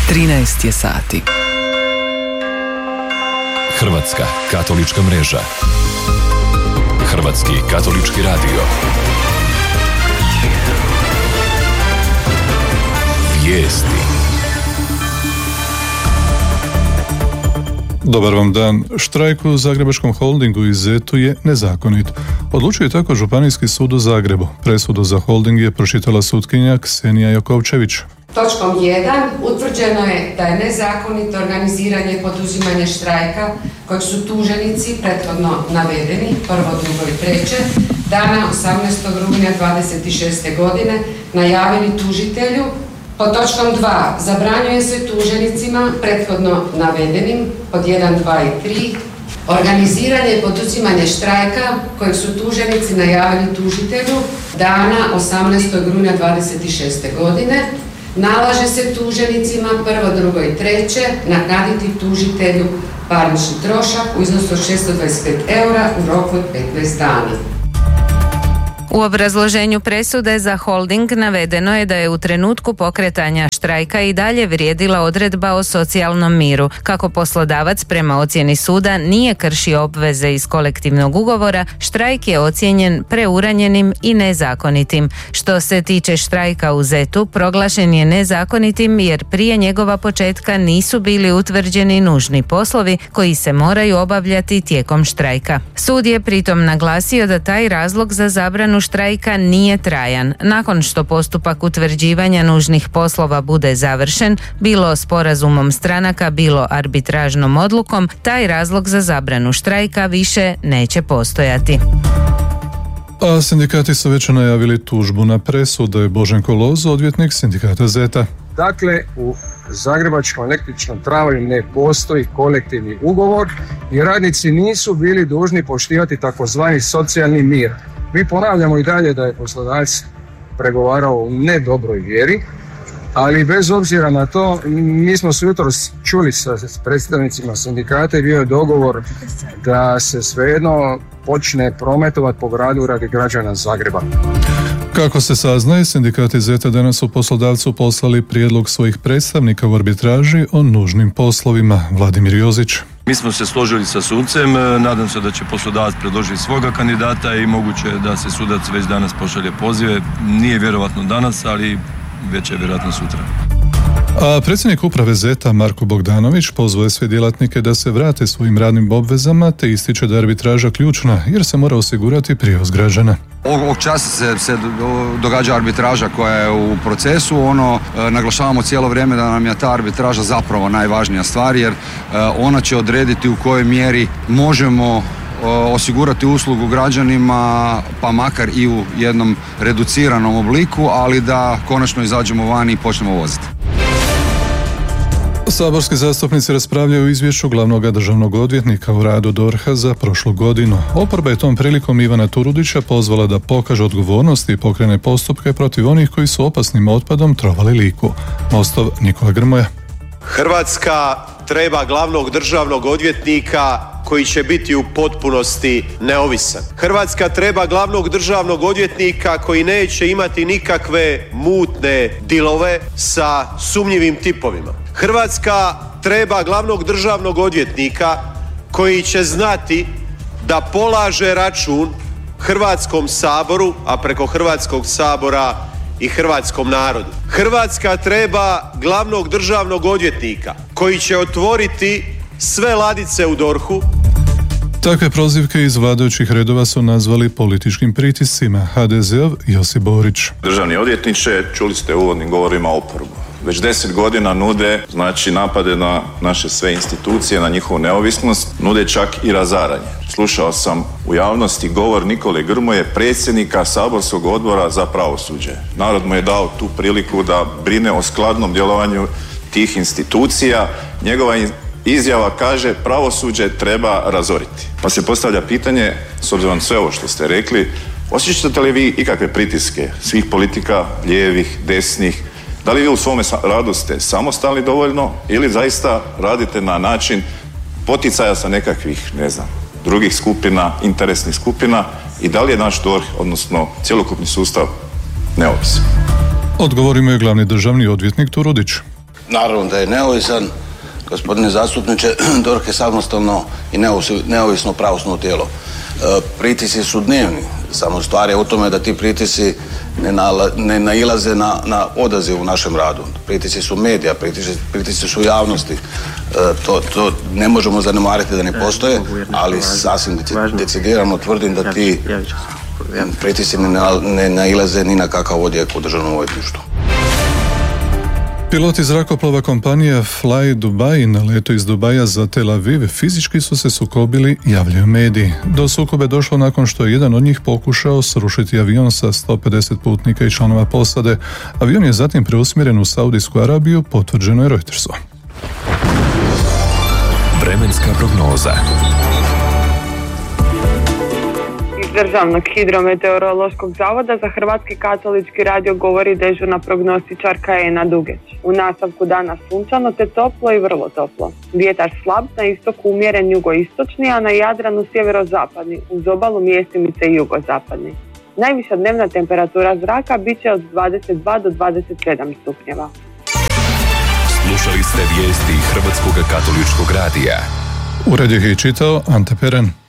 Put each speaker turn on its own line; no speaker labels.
13 je sati.
Hrvatska katolička mreža. Hrvatski katolički radio. Vijesti.
Dobar vam dan. Štrajk u Zagrebačkom holdingu i ZET-u je nezakonit. Odlučuje tako Županijski sud u Zagrebu. Presudu za holding je pročitala sutkinja Ksenija Jakovčević.
Točkom 1 utvrđeno je da je nezakonito organiziranje i poduzimanje štrajka kojeg su tuženici prethodno navedeni, 1., 2. i 3. dana 18. rujna 26. godine najavili tužitelju. Pod točkom 2 zabranjuje se tuženicima prethodno navedenim pod 1, 2 i 3 organiziranje i poduzimanje štrajka kojeg su tuženici najavili tužitelju dana 18. rujna 26. godine. Nalaže se tuženicima 1., 2. i 3. naknaditi tužitelju parnični trošak u iznosu od 625 eura u roku od 15 dana.
U obrazloženju presude za holding navedeno je da je u trenutku pokretanja štrajka i dalje vrijedila odredba o socijalnom miru. Kako poslodavac prema ocjeni suda nije kršio obveze iz kolektivnog ugovora, štrajk je ocijenjen preuranjenim i nezakonitim. Što se tiče štrajka u ZET-u, proglašen je nezakonitim jer prije njegova početka nisu bili utvrđeni nužni poslovi koji se moraju obavljati tijekom štrajka. Sud je pritom naglasio da taj razlog za zabranu štrajka nije trajan. Nakon što postupak utvrđivanja nužnih poslova bude završen, bilo sporazumom stranaka, bilo arbitražnom odlukom, taj razlog za zabranu štrajka više neće postojati.
A sindikati su već najavili tužbu na presudu. Boženko Lozo, odvjetnik sindikata ZET-a.
Dakle, u Zagrebačkom električnom tramvaju ne postoji kolektivni ugovor i radnici nisu bili dužni poštivati takozvani socijalni mir. Mi ponavljamo i dalje da je poslodavac pregovarao u nedobroj vjeri, ali bez obzira na to, mi smo se jutros čuli sa predstavnicima sindikata i bio je dogovor da se svejedno počne prometovati po gradu radi građana Zagreba.
Kako se saznaje, sindikati ZET-a danas su poslodavcu poslali prijedlog svojih predstavnika u arbitraži o nužnim poslovima. Vladimir Jozić.
Mi smo se složili sa sucem, nadam se da će poslodavac predložiti svoga kandidata i moguće je da se sudac već danas pošalje pozive. Nije vjerovatno danas, ali već je vjerojatno sutra.
A predsjednik uprave ZET-a Marko Bogdanović pozvao sve djelatnike da se vrate svojim radnim obvezama te ističe da je arbitraža ključna jer se mora osigurati prijevoz građana.
Ovog časa se događa arbitraža koja je u procesu, naglašavamo cijelo vrijeme da nam je ta arbitraža zapravo najvažnija stvar jer ona će odrediti u kojoj mjeri možemo osigurati uslugu građanima, pa makar i u jednom reduciranom obliku, ali da konačno izađemo van i počnemo voziti.
Saborski zastupnici raspravljaju o izvješću glavnog državnog odvjetnika u radu DORH-a za prošlu godinu. Oporba je tom prilikom Ivana Turudića pozvala da pokaže odgovornost i pokrene postupke protiv onih koji su opasnim otpadom trovali Liku. Mostov Nikola Grmoja.
Hrvatska treba glavnog državnog odvjetnika koji će biti u potpunosti neovisan. Hrvatska treba glavnog državnog odvjetnika koji neće imati nikakve mutne dilove sa sumnjivim tipovima. Hrvatska treba glavnog državnog odvjetnika koji će znati da polaže račun Hrvatskom saboru, a preko Hrvatskog sabora i hrvatskom narodu. Hrvatska treba glavnog državnog odvjetnika koji će otvoriti sve ladice u DORH-u.
Takve prozivke iz vladajućih redova su nazvali političkim pritiscima. HDZ-ov Josip Borić.
Državni odvjetniče, čuli ste u uvodnim govorima oporbu. Već 10 godina nude, napade na naše sve institucije, na njihovu neovisnost, nude čak i razaranje. Slušao sam u javnosti govor Nikole Grmoje, predsjednika saborskog odbora za pravosuđe. Narod mu je dao tu priliku da brine o skladnom djelovanju tih institucija. Njegova izjava kaže pravosuđe treba razoriti. Pa se postavlja pitanje, s obzirom na sve ovo što ste rekli, osjećate li vi ikakve pritiske svih politika, lijevih, desnih? Da li vi u svome radu ste samostalni dovoljno ili zaista radite na način poticaja sa nekakvih, drugih skupina, interesnih skupina i da li je naš DORH, odnosno cjelokupni sustav, neovisan?
Odgovorimo je glavni državni odvjetnik Turudić.
Naravno da je neovisan. Gospodine zastupniče, DORH je samostalno i neovisno pravosudno tijelo. Pritisci su dnevni, samo stvar je u tome da ti pritisci ne nailaze na odaziv u našem radu. Pritisci su medija, pritisci su javnosti. To ne možemo zanemariti da ne postoje, ali sasvim decidirano tvrdim da ti pritisci ne nailaze ni na kakav odjek u državnom odvjetništvu.
Piloti zrakoplova kompanije Fly Dubai na letu iz Dubaja za Tel Aviv fizički su se sukobili, javljaju mediji. Do sukobe došlo nakon što je jedan od njih pokušao srušiti avion sa 150 putnika i članova posade. Avion je zatim preusmjeren u Saudijsku Arabiju, potvrđeno je Reutersu.
Vremenska prognoza.
Državnog hidrometeorološkog zavoda za Hrvatski katolički radio govori dežurna prognostičarka Ena Dugeć. U nastavku dana sunčano te toplo i vrlo toplo. Vjetar slab, na istoku umjeren jugoistočni, a na Jadranu sjeverozapadni, uz obalu mjestimice jugozapadni. Najviša dnevna temperatura zraka bit će od 22 do 27 stupnjeva.
Slušali ste vijesti Hrvatskog katoličkog radija.
Ured je čitao Ante Peren.